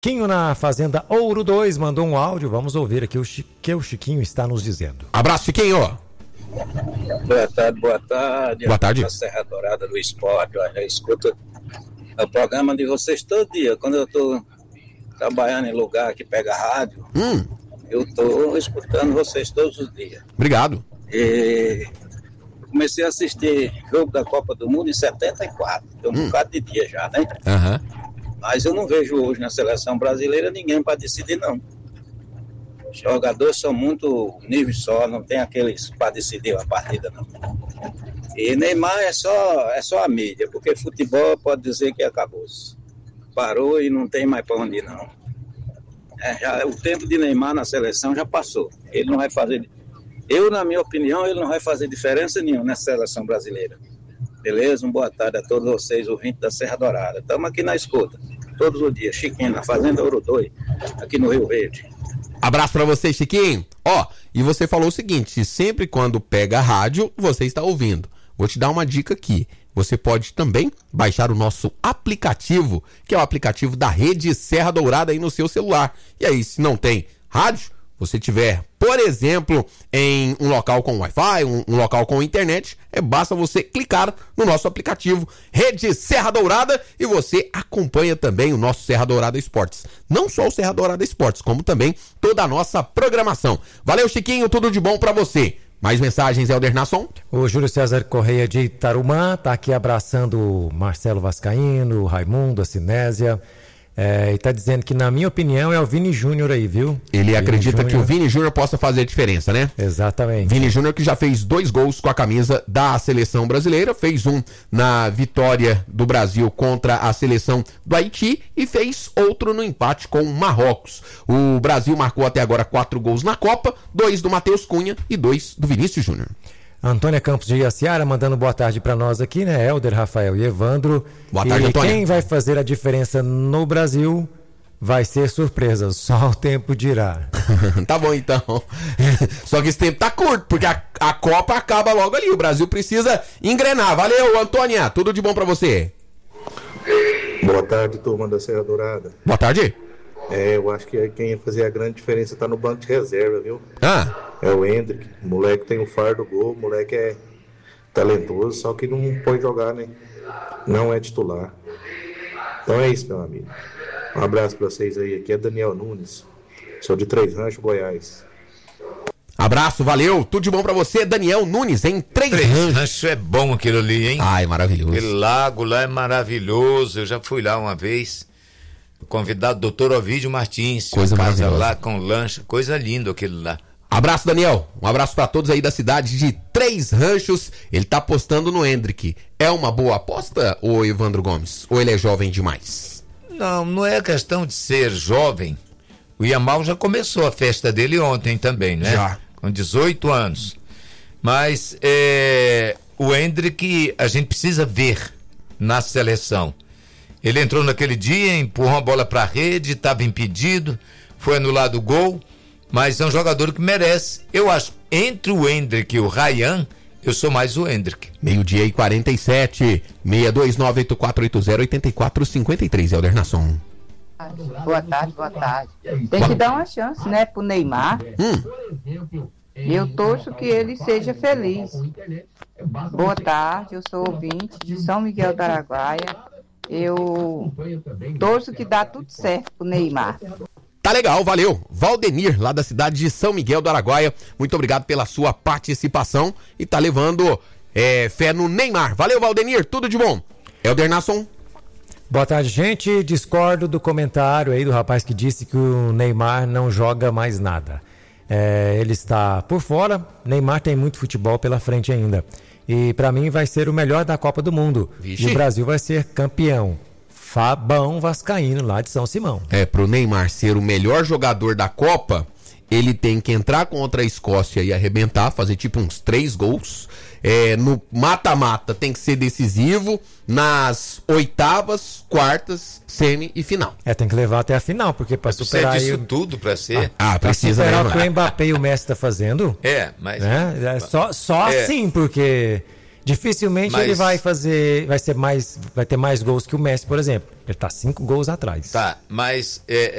Chiquinho na Fazenda Ouro 2 mandou um áudio, vamos ouvir aqui o que o Chiquinho está nos dizendo. Abraço, Chiquinho. Boa tarde. Boa tarde. Da Serra Dourada do Esporte, eu escuto o programa de vocês todo dia. Quando eu estou trabalhando em lugar que pega rádio, eu estou escutando vocês todos os dias. Obrigado. E comecei a assistir jogo da Copa do Mundo em 74, tem um bocado de dia já, né? Mas eu não vejo hoje na seleção brasileira ninguém para decidir, não. Os jogadores são muito nível só, não tem aqueles para decidir a partida, não. E Neymar é só a mídia, porque futebol pode dizer que acabou-se. Parou e não tem mais para onde ir, não. O tempo de Neymar na seleção já passou. Ele não vai fazer... na minha opinião, ele não vai fazer diferença nenhuma na seleção brasileira. Beleza? Boa tarde a todos vocês, ouvintes da Serra Dourada. Estamos aqui na escuta, todos os dias. Chiquinho, na Fazenda Ouro 2, aqui no Rio Verde. Abraço pra você, Chiquinho. E você falou o seguinte, sempre quando pega a rádio, você está ouvindo. Vou te dar uma dica aqui. Você pode também baixar o nosso aplicativo, que é o aplicativo da Rede Serra Dourada aí no seu celular. E aí, se não tem rádio, você tiver, por exemplo, em um local com Wi-Fi, um local com internet, basta você clicar no nosso aplicativo Rede Serra Dourada e você acompanha também o nosso Serra Dourada Esportes. Não só o Serra Dourada Esportes, como também toda a nossa programação. Valeu, Chiquinho, tudo de bom pra você. Mais mensagens, Helder Nasson? O Júlio César Correia de Itarumã tá aqui abraçando o Marcelo Vascaíno, o Raimundo, a Sinésia. E tá dizendo que, na minha opinião, é o Vini Júnior aí, viu? Ele acredita que o Vini Júnior possa fazer a diferença, né? Exatamente. Vini Júnior que já fez 2 gols com a camisa da seleção brasileira, fez um na vitória do Brasil contra a seleção do Haiti e fez outro no empate com o Marrocos. O Brasil marcou até agora 4 gols na Copa, 2 do Matheus Cunha e 2 do Vinícius Júnior. Antônia Campos de Iaciara mandando boa tarde para nós aqui, né? Helder, Rafael e Evandro. Boa tarde, Antônia. Quem vai fazer a diferença no Brasil vai ser surpresa, só o tempo dirá. Tá bom, então. Só que esse tempo tá curto, porque a Copa acaba logo ali. O Brasil precisa engrenar. Valeu, Antônia. Tudo de bom para você. Boa tarde, turma da Serra Dourada. Boa tarde. Eu acho que quem ia fazer a grande diferença tá no banco de reserva, viu? É o Hendrick. O moleque tem um faro do gol, o moleque é talentoso, só que não pode jogar, né? Não é titular. Então é isso, meu amigo. Um abraço pra vocês aí. Aqui é Daniel Nunes. Sou de Três Ranchos, Goiás. Abraço, valeu. Tudo de bom pra você, Daniel Nunes, em Três Ranchos. É bom aquilo ali, hein? É maravilhoso. Aquele lago lá é maravilhoso. Eu já fui lá uma vez. Convidado Dr. Ovídio Martins. Coisa maravilhosa. Lá com lancha. Coisa linda aquele lá. Abraço, Daniel. Um abraço pra todos aí da cidade de Três Ranchos. Ele tá apostando no Hendrick. É uma boa aposta, ô Evandro Gomes? Ou ele é jovem demais? Não é questão de ser jovem. O Yamal já começou a festa dele ontem também, né? Já. Com 18 anos. Mas o Hendrick a gente precisa ver na seleção. Ele entrou naquele dia, empurrou a bola pra rede, estava impedido, foi anulado o gol, mas é um jogador que merece. Eu acho, entre o Hendrick e o Ryan, eu sou mais o Hendrick. 12h47, 629-8480-8453, Helder Nasson. Boa tarde. Tem que dar uma chance, né, pro Neymar. Eu torço que ele seja feliz. Boa tarde, eu sou ouvinte de São Miguel do Araguaia. Eu torço que dá tudo certo pro Neymar. Tá legal, valeu. Valdenir, lá da cidade de São Miguel do Araguaia, muito obrigado pela sua participação e tá levando fé no Neymar. Valeu, Valdenir, tudo de bom. Helder Nasson. Boa tarde, gente. Discordo do comentário aí do rapaz que disse que o Neymar não joga mais nada. Ele está por fora. Neymar tem muito futebol pela frente ainda. E pra mim vai ser o melhor da Copa do Mundo. Vixe. E o Brasil vai ser campeão. Fabão Vascaíno, lá de São Simão. Pro Neymar ser o melhor jogador da Copa, ele tem que entrar contra a Escócia e arrebentar, fazer tipo uns 3 gols. No mata-mata tem que ser decisivo. Nas oitavas, quartas, semi e final. Tem que levar até a final, porque pra superar... Precisa disso tudo pra ser. Precisa, superar o que o Mbappé e o Messi tá fazendo. Mas... Só assim, porque Dificilmente ele vai ter mais gols que o Messi, por exemplo. Ele tá 5 gols atrás. Tá, mas